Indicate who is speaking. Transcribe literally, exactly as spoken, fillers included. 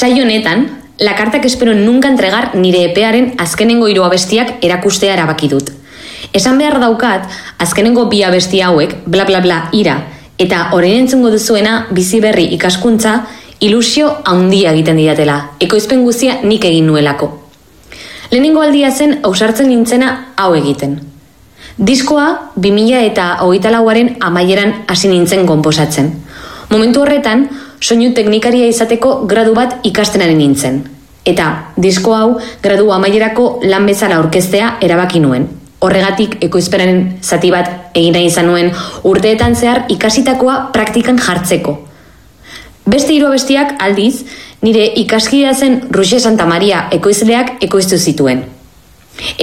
Speaker 1: Saio honetan, La carta que espero nunca entregar nire epearen azkenengo hiru abestiak erakustea erabaki dut. Esan behar daukat, azkenengo bi abesti hauek, bla bla bla ira, eta orain entzungo duzuena bizi berri ikaskuntza, ilusio handia egiten didatela, ekoizpen guztia nik egin nuelako. Lehenengo aldia zen ausartzen nintzena hau egiten. Diskoa bi mila eta hogeita lauaren amaieran hasi nintzen konposatzen. Momentu horretan, soinu teknikaria izateko gradu bat ikasten ari nintzen. Eta disko hau gradu amaierako lan bezala aurkeztea erabaki nuen. Horregatik ekoizpenaren zati bat egin nahi izan nuen urteetan zehar ikasitakoa praktikan jartzeko. Beste hiru abestiak aldiz, nire ikaskidea zen Ruxe Santamaria ekoizleak ekoiztu zituen.